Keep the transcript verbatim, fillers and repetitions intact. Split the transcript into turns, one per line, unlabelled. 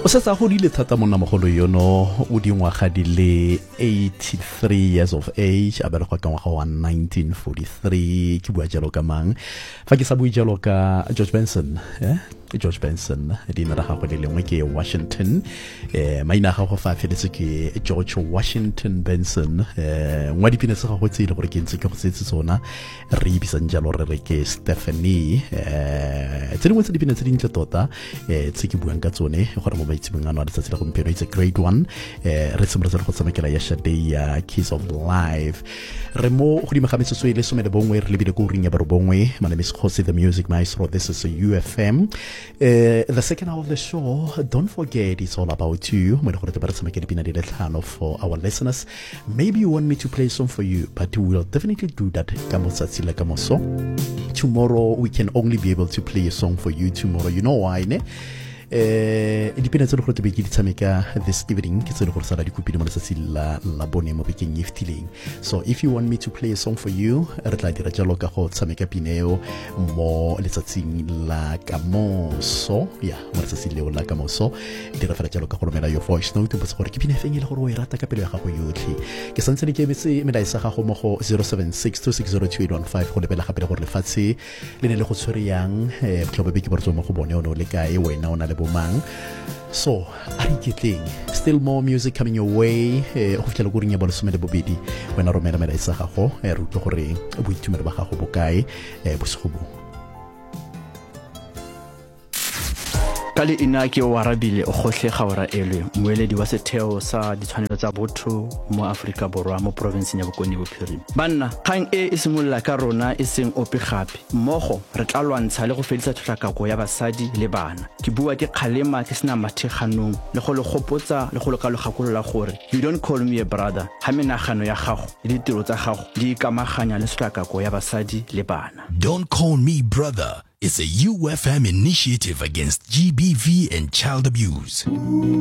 o se tsa godile thata monna mogolo yono o dingwaga di le eighty-three years of age a belegwa ka ngwaga wa nineteen forty-three ke bua jalo ka mang fa ke sa bue jalo ka George Benson eh George Benson dina ra gagwe le lengwe ke Washington eh maina ga go fa feletse ke George Washington Benson eh ngwa dipina se ga go tsile gore ke ntse ke go setse tsona re ibisang jalo re re ke Stephanie eh tsene mo tse dipina tse dintle tota eh tse ke buang ka tsone gore mo baitsi bongano a tsatsi la gompieno it's a great one eh re tsomra go tsamekela ya Shade ya Kiss of Life re mo go di magametso so ile some le bongwe re lebile go ringa ba re bongwe my name is Jose the Music Maestro. This is a U F M. Uh, the second hour of the show, don't forget, it's all about you. For our listeners, maybe you want me to play a song for you, but we will definitely do that. Tomorrow, we can only be able to play a song for you tomorrow. You know why, ne? Eh dipina tse le go tebe ke ditsameka this evening ke tse le go sala dikopile mo letsatsi la la bone mo bekeng iftileng. So if you want me to play a song for you re tla dira jalo ka go tsameka pineo mo letsatsing la kamoso ya mo letsatsing leo la kamoso dira fela jalo ka go romela your voice note bo se gore ke pina feng ile gore o e rata ka pelo ya gago yotlhe ke santse le ke betse medaisa ga go mo go zero seven six two six zero two eight one five go lebela gape gore lefatshe le ne le go tshwere yang eh botlhobe be ke bortswa mo go bone ono le kae wena ona le mang. So are you still more music coming your way go fitla go ringa bolosome le bobedi wena romela mela isa gago e ruto gore bo itumela ba gago bokae e bosigobo
kale ina ke o arabile o gohle gawara elwe moeledi wa setheo sa ditshwanelo tsa botho mo Afrika Borwa mo province ya Bokone Bophirima banna kgang e e simolla ka rona e seng ope gape mmogo re tla lwantsha le go fedisa tlhakako ya basadi le bana ke bua ke kgalema ke sena matheganong le go le gopotsa le go le ka lo gakolola gore you don't call me a brother ha menagano ya gago le ditiro tsa gago di ikamaganya le tlhakako ya basadi le bana.
Don't call me brother. It's a U F M initiative against G B V and child abuse.